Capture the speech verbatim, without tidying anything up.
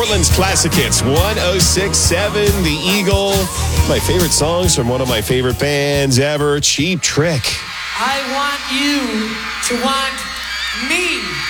Portland's classic hits, one oh six point seven, The Eagle. My favorite songs from one of my favorite bands ever, Cheap Trick. I want you to want me.